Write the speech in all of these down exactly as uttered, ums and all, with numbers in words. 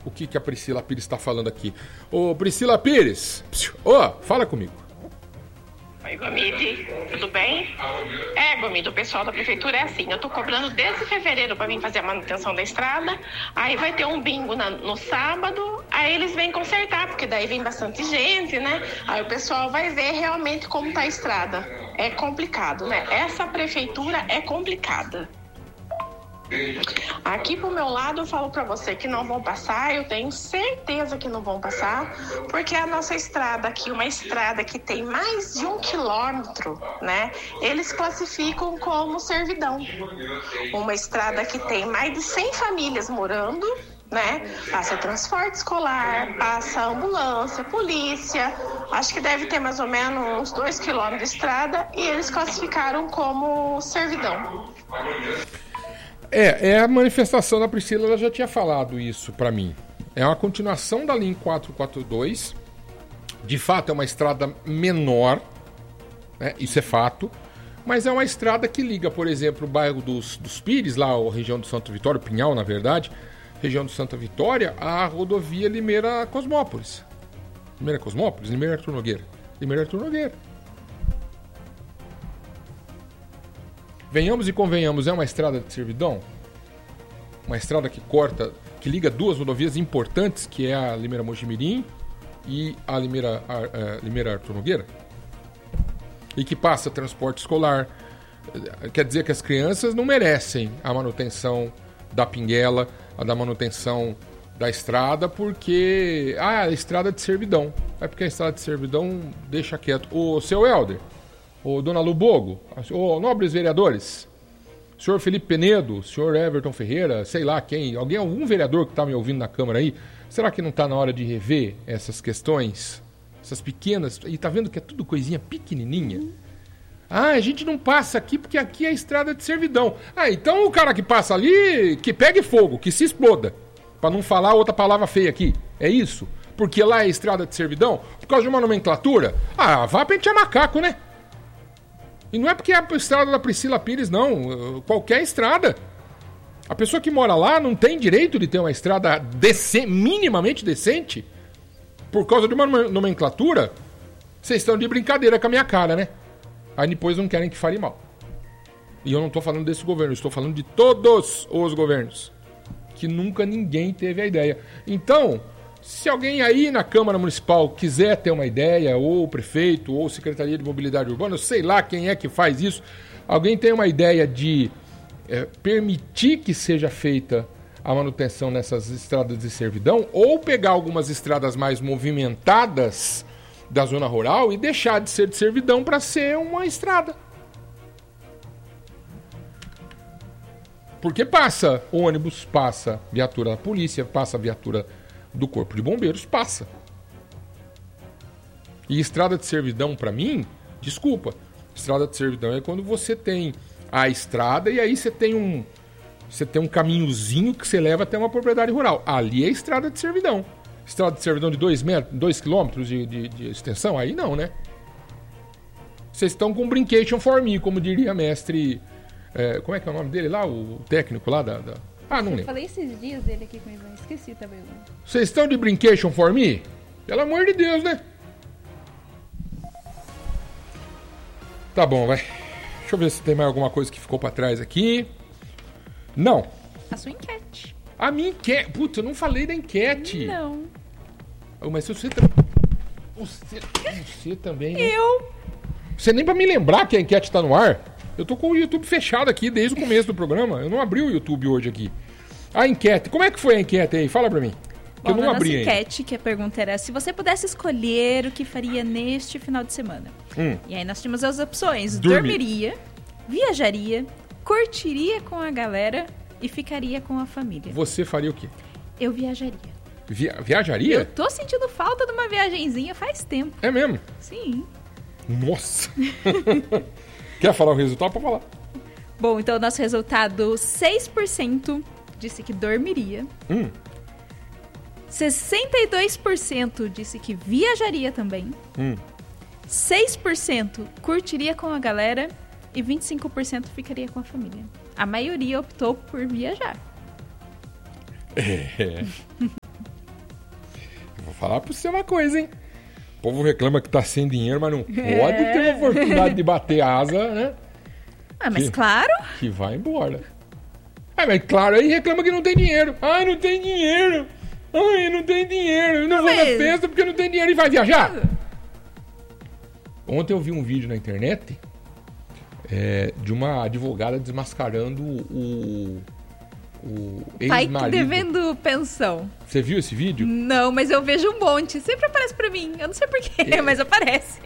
o que, que a Priscila Pires está falando aqui. Ô, Priscila Pires, ô, oh, fala comigo. Oi, Gomide, tudo bem? É, Gomide, o pessoal da prefeitura é assim, eu tô cobrando desde fevereiro pra vir fazer a manutenção da estrada, aí vai ter um bingo na, no sábado, aí eles vêm consertar, porque daí vem bastante gente, né? Aí o pessoal vai ver realmente como tá a estrada. É complicado, né? Essa prefeitura é complicada. Aqui pro meu lado eu falo pra você que não vão passar, eu tenho certeza que não vão passar, porque a nossa estrada aqui, uma estrada que tem mais de um quilômetro, né? Eles classificam como servidão. Uma estrada que tem mais de cem famílias morando, né? Passa transporte escolar, passa ambulância, polícia, acho que deve ter mais ou menos uns dois quilômetros de estrada e eles classificaram como servidão. É, é a manifestação da Priscila, ela já tinha falado isso pra mim. É uma continuação da linha quatrocentos e quarenta e dois. De fato, é uma estrada menor, né? Isso é fato. Mas é uma estrada que liga, por exemplo, o bairro dos, dos Pires, lá a região do Santa Vitória, Pinhal, na verdade, região do Santa Vitória, a rodovia Limeira-Cosmópolis. Limeira-Cosmópolis? Limeira-Artur Nogueira. Limeira-Artur Nogueira. Venhamos e convenhamos, é uma estrada de servidão? Uma estrada que corta, que liga duas rodovias importantes, que é a Limeira Mojimirim e a Limeira, a, a Limeira Artur Nogueira? E que passa transporte escolar. Quer dizer que as crianças não merecem a manutenção da pinguela, a da manutenção da estrada, porque... Ah, a estrada de servidão. É porque a estrada de servidão deixa quieto. O seu Helder... Ô, dona Lubogo, ô, nobres vereadores, senhor Felipe Penedo, senhor Everton Ferreira, sei lá quem, alguém, algum vereador que está me ouvindo na Câmara aí, será que não está na hora de rever essas questões, essas pequenas, e tá vendo que é tudo coisinha pequenininha? Ah, a gente não passa aqui porque aqui é estrada de servidão. Ah, então o cara que passa ali, que pegue fogo, que se exploda, para não falar outra palavra feia aqui, é isso? Porque lá é estrada de servidão? Por causa de uma nomenclatura? Ah, vá pentear macaco, né? E não é porque é a estrada da Priscila Pires, não. Qualquer estrada. A pessoa que mora lá não tem direito de ter uma estrada dece- minimamente decente por causa de uma nomenclatura. Vocês estão de brincadeira com a minha cara, né? Aí depois não querem que fale mal. E eu não estou falando desse governo, eu estou falando de todos os governos. Que nunca ninguém teve a ideia. Então... Se alguém aí na Câmara Municipal quiser ter uma ideia, ou o prefeito, ou Secretaria de Mobilidade Urbana, eu sei lá quem é que faz isso, alguém tem uma ideia de é, permitir que seja feita a manutenção nessas estradas de servidão, ou pegar algumas estradas mais movimentadas da zona rural e deixar de ser de servidão para ser uma estrada. Porque passa ônibus, passa viatura da polícia, passa viatura do Corpo de Bombeiros, passa. E estrada de servidão, para mim, desculpa, estrada de servidão é quando você tem a estrada e aí você tem um você tem um caminhozinho que você leva até uma propriedade rural. Ali é estrada de servidão. Estrada de servidão de dois metros, dois quilômetros de, de, de extensão, aí não, né? Vocês estão com brincation for me, como diria mestre... É, como é que é o nome dele lá? O técnico lá da... da... Ah, não lembro. Eu falei esses dias dele aqui com o Ivan, esqueci também. Vocês estão de brincation for me? Pelo amor de Deus, né? Tá bom, vai. Deixa eu ver se tem mais alguma coisa que ficou pra trás aqui. Não. A sua enquete. A minha enquete. Puta, eu não falei da enquete. Não. Oh, mas você também... Você... você também, né? Eu. Você nem pra me lembrar que a enquete tá no ar. Eu tô com o YouTube fechado aqui desde o começo do programa. Eu não abri o YouTube hoje aqui. A enquete. Como é que foi a enquete aí? Fala pra mim. Que Bom, eu não na abri nossa ainda. enquete, que a pergunta era se você pudesse escolher o que faria neste final de semana. Hum. E aí nós tínhamos as opções. Dormir. Dormiria, viajaria, curtiria com a galera e ficaria com a família. Você faria o quê? Eu viajaria. Via... Viajaria? Eu tô sentindo falta de uma viagenzinha faz tempo. É mesmo? Sim. Nossa. Quer falar o resultado? Pode falar. Bom, então o nosso resultado, seis por cento disse que dormiria. Hum. sessenta e dois por cento disse que viajaria também. Hum. seis por cento curtiria com a galera e vinte e cinco por cento ficaria com a família. A maioria optou por viajar. É. Falar pra você uma coisa, hein? O povo reclama que tá sem dinheiro, mas não pode É. ter uma oportunidade de bater asa, né? Ah, mas Que- claro. Que vai embora. Ah, mas claro, aí reclama que não tem dinheiro. Ai, não tem dinheiro. Ai, não tem dinheiro. Eu não vou na Mas- festa porque não tem dinheiro e vai viajar. Ontem eu vi um vídeo na internet é, de uma advogada desmascarando o, o Pai ex-marido. devendo pensão. Você viu esse vídeo? Não, mas eu vejo um monte. Sempre aparece pra mim. Eu não sei porquê, É. mas aparece.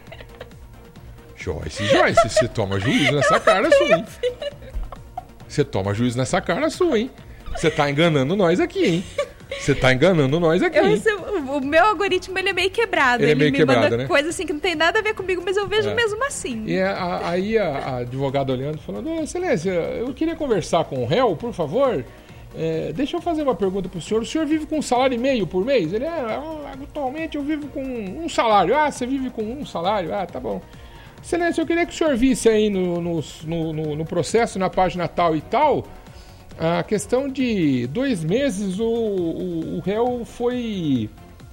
Joyce, Joyce, você toma juízo nessa cara sua, hein? Você toma juízo nessa cara sua, hein? Você tá enganando nós aqui, hein? Você tá enganando nós aqui, Eu hein? recebo, o meu algoritmo ele é meio quebrado. Ele é meio me quebrado, manda né? coisa assim que não tem nada a ver comigo, mas eu vejo É. mesmo assim. E a- a- aí a, a advogada olhando, falando: Ô, Excelência, eu queria conversar com o réu, por favor. É, deixa eu fazer uma pergunta pro senhor. O senhor vive com um salário e meio por mês? Ele é, atualmente eu vivo com um salário. Ah, você vive com um salário? Ah, tá bom. Excelência, eu queria que o senhor visse aí no, no, no, no- no processo, na página tal e tal, a questão de dois meses o, o, o réu foi,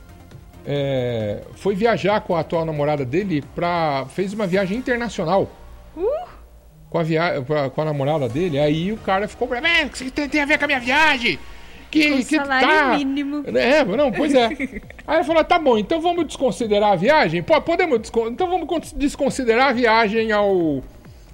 é, foi viajar com a atual namorada dele, pra, fez uma viagem internacional Uh, com a, via... pra- com a namorada dele. Aí o cara ficou bravo: é, o que tem, tem a ver com a minha viagem? Que, Com que salário tá... mínimo. É, não, pois é. Aí ele falou: tá bom, então vamos desconsiderar a viagem? Pô, podemos descon... Então vamos con- desconsiderar a viagem ao,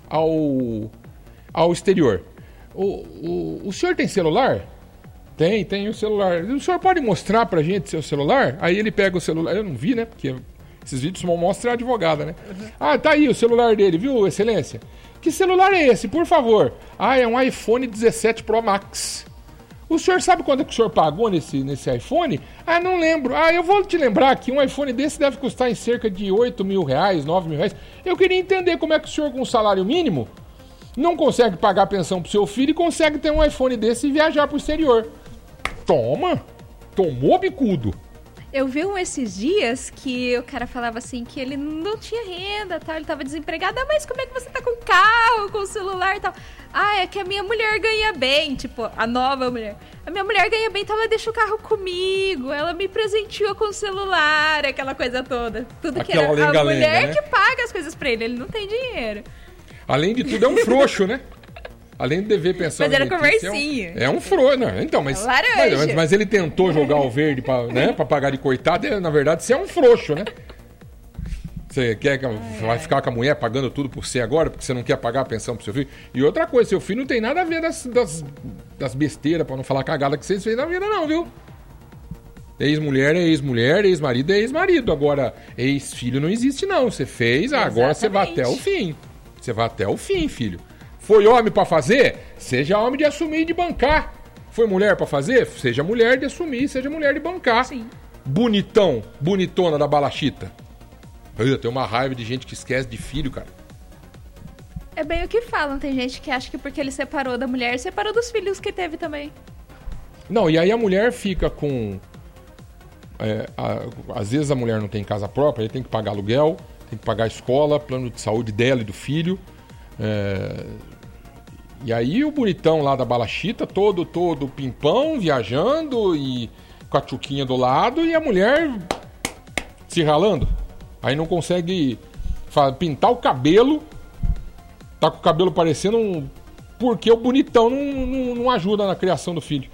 ao, ao exterior. O, o, o senhor tem celular? Tem, tem o celular. O senhor pode mostrar pra gente seu celular? Aí ele pega o celular. Eu não vi, né? Porque esses vídeos só mostram a advogada, né? Ah, tá aí o celular dele, viu, Excelência? Que celular é esse, por favor? Ah, é um iPhone dezessete Pro Max. O senhor sabe quanto é que o senhor pagou nesse, nesse iPhone? Ah, não lembro. Ah, eu vou te lembrar que um iPhone desse deve custar em cerca de oito mil reais, nove mil reais. Eu queria entender como é que o senhor, com um salário mínimo, não consegue pagar a pensão pro seu filho e consegue ter um iPhone desse e viajar pro exterior. Toma! Tomou, bicudo! Eu vi um esses dias que o cara falava assim que ele não tinha renda, tal, ele tava desempregado. Ah, mas como é que você tá com carro, com celular e tal? Ah, é que a minha mulher ganha bem, tipo, a nova mulher. A minha mulher ganha bem, então ela deixa o carro comigo, ela me presenteou com o celular, aquela coisa toda. Tudo que Aquela era a lenga-lenga, mulher né? que paga as coisas pra ele, ele não tem dinheiro. Além de tudo, é um frouxo, né? Além de dever pensar... Mas era alimentício, conversinha. É um, é um frouxo, né? Então, mas... Laranja. Mas, mas ele tentou jogar o verde pra, né, pra pagar de coitado, e, na verdade, você é um frouxo, né? Você quer que vai ficar com a mulher pagando tudo por você agora, porque você não quer pagar a pensão pro seu filho? E outra coisa, seu filho não tem nada a ver das, das, das besteiras, pra não falar cagada que vocês fez na vida, não, viu? Ex-mulher é ex-mulher, ex-marido é ex-marido. Agora, ex-filho não existe, não. Você fez, agora você vai até o fim. Você vai até o fim, filho. Foi homem pra fazer? Seja homem de assumir e de bancar. Foi mulher pra fazer? Seja mulher de assumir, seja mulher de bancar. Sim. Bonitão, bonitona da balachita. Eu tenho uma raiva de gente que esquece de filho, cara. É bem o que falam, tem gente que acha que porque ele separou da mulher, separou dos filhos que teve também. Não, e aí a mulher fica com... é, a- às vezes a mulher não tem casa própria, aí tem que pagar aluguel, tem que pagar a escola, plano de saúde dela e do filho. É, e aí o bonitão lá da balachita, todo, todo pimpão, viajando e com a tchuquinha do lado, e a mulher se ralando. Aí não consegue fa- pintar o cabelo, tá com o cabelo parecendo um... Porque o bonitão não, não, não ajuda na criação do filho.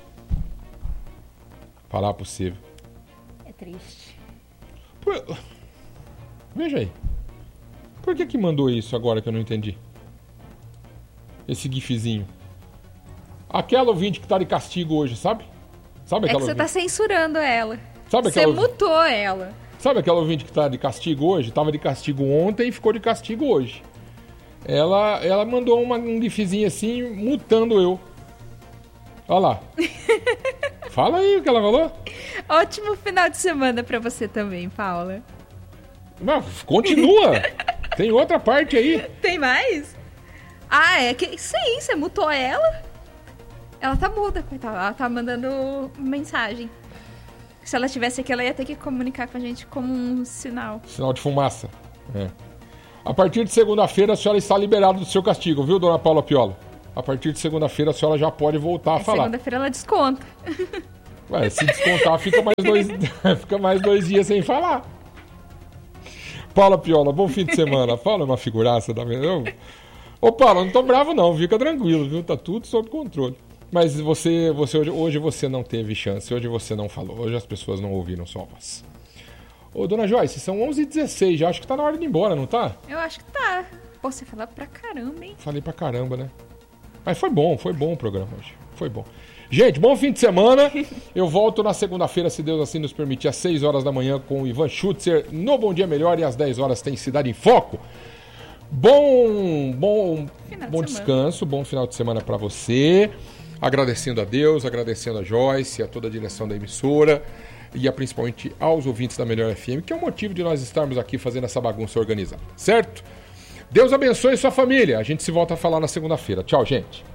Falar possível. É triste. Por... Veja aí. Por que que mandou isso agora que eu não entendi? Esse gifzinho. Aquela ouvinte que tá de castigo hoje, sabe? Sabe É aquela que você ouvinte? tá censurando ela. Sabe Você aquela... mutou ela. Sabe aquela ouvinte que tá de castigo hoje? Tava de castigo ontem e ficou de castigo hoje. Ela, ela mandou uma, um gifzinho assim, mutando eu. Olha lá. Fala aí o que ela falou. Ótimo final de semana pra você também, Paula. Não, continua. Tem outra parte aí. Tem mais? Ah, é que sim, você mutou ela. Ela tá muda, coitada. Ela tá mandando mensagem. Se ela tivesse aqui, ela ia ter que comunicar com a gente como um sinal. Sinal de fumaça. É. A partir de segunda-feira a senhora está liberada do seu castigo, viu, dona Paula Piola? A partir de segunda-feira a senhora já pode voltar a É, falar. segunda-feira ela desconta. Ué, se descontar, fica mais dois, fica mais dois dias sem falar. Paula Piola, bom fim de semana. Fala uma figuraça da minha. Ô, Paula, não tô bravo não, fica tranquilo, viu? Tá tudo sob controle. Mas você, você hoje, hoje você não teve chance, hoje você não falou, hoje as pessoas não ouviram sua voz. Ô, dona Joyce, são onze e dezesseis, já acho que tá na hora de ir embora, não tá? Eu acho que tá. Pô, você fala pra caramba, hein? Falei pra caramba, né? Mas foi bom, foi bom o programa hoje. Foi bom. Gente, bom fim de semana. Eu volto na segunda-feira, se Deus assim nos permitir, às seis horas da manhã com o Ivan Schutzer no Bom Dia Melhor e às dez horas tem Cidade em Foco. Bom, bom, bom descanso, bom final de semana pra você. Agradecendo a Deus, agradecendo a Joyce, a toda a direção da emissora e a, principalmente aos ouvintes da Melhor F M, que é o motivo de nós estarmos aqui fazendo essa bagunça organizada, certo? Deus abençoe sua família. A gente se volta a falar na segunda-feira. Tchau, gente.